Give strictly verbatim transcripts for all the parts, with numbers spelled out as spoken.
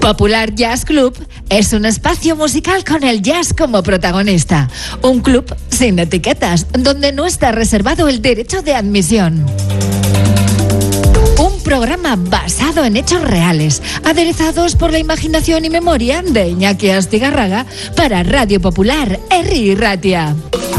Popular Jazz Club es un espacio musical con el jazz como protagonista. Un club sin etiquetas, donde no está reservado el derecho de admisión. Un programa basado en hechos reales, aderezados por la imaginación y memoria de Iñaki Astigarraga para Radio Popular, Herri Ratia.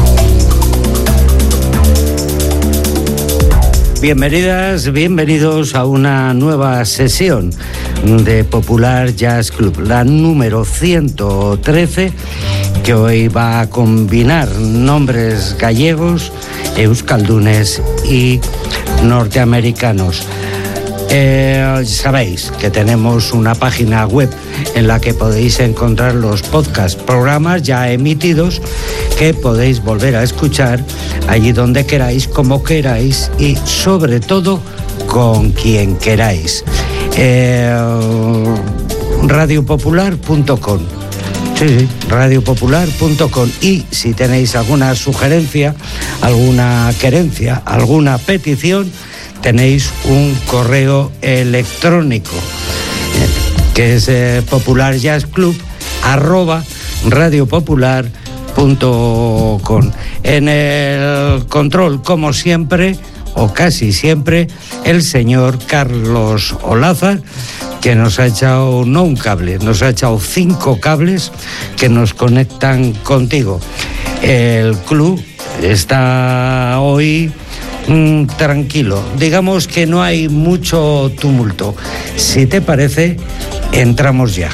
Bienvenidas, bienvenidos a una nueva sesión de Popular Jazz Club, la número ciento trece, que hoy va a combinar nombres gallegos, euskaldunes y norteamericanos. Eh, sabéis que tenemos una página web en la que podéis encontrar los podcast, programas ya emitidos que podéis volver a escuchar allí donde queráis, como queráis y sobre todo con quien queráis. Eh, radio popular punto com. Sí, sí, radio popular punto com. Y si tenéis alguna sugerencia, alguna querencia, alguna petición, tenéis un correo electrónico que es eh, popularjazzclub arroba radiopopular punto com. En el control, como siempre, o casi siempre, el señor Carlos Olazar, que nos ha echado, no un cable, nos ha echado cinco cables que nos conectan contigo. El club está hoy Mm, tranquilo, digamos que no hay mucho tumulto. Si te parece, entramos ya.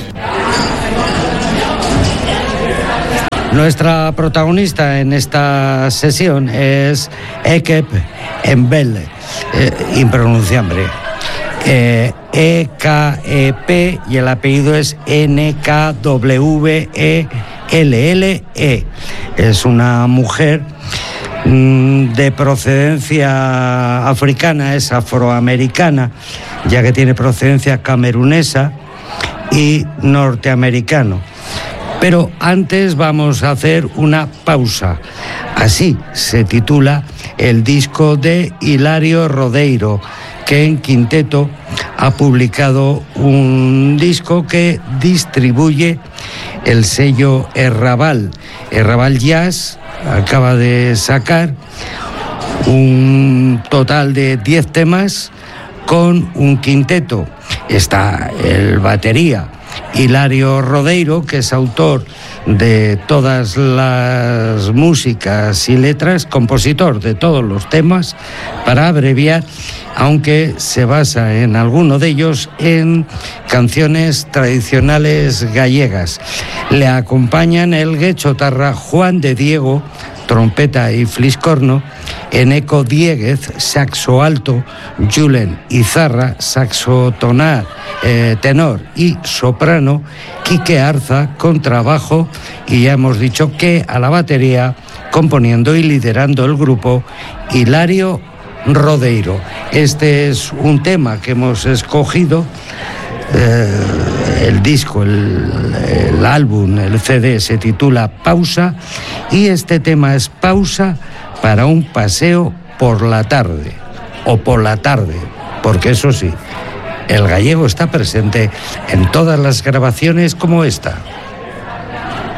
Nuestra protagonista en esta sesión es Ekep Embele, eh, impronunciable. Eh, E K E P y el apellido es N K W E L L E. Es una mujer de procedencia africana, es afroamericana, ya que tiene procedencia camerunesa y norteamericano. Pero antes vamos a hacer una pausa. Así se titula el disco de Hilario Rodeiro, que en quinteto ha publicado un disco que distribuye el sello Errabal. Errabal Jazz acaba de sacar un total de diez temas con un quinteto. Está el batería Hilario Rodeiro, que es autor de todas las músicas y letras, compositor de todos los temas, para abreviar, aunque se basa en alguno de ellos en canciones tradicionales gallegas. Le acompañan el guechotarra Juan de Diego, trompeta y fliscorno, Eneco Dieguez, saxo alto, Julen Izarra, saxo tonar, eh, tenor y soprano, Quique Arza, contrabajo, y ya hemos dicho que a la batería, componiendo y liderando el grupo, Hilario Rodeiro. Este es un tema que hemos escogido, eh, el disco, el, el álbum, el C D se titula Pausa, y este tema es Pausa para un paseo por la tarde, o por la tarde, porque eso sí, el gallego está presente en todas las grabaciones como esta.